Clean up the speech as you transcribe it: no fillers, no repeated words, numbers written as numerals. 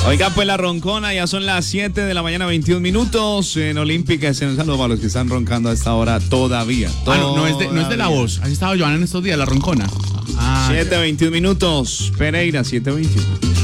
Oiga, pues la roncona, ya son las 7 de la mañana, 21 minutos en Olímpica. Un saludo para los que están roncando a esta hora todavía. No es de la voz. Así estaba Joana en estos días, la roncona. 7:21 minutos. Pereira, 7:21.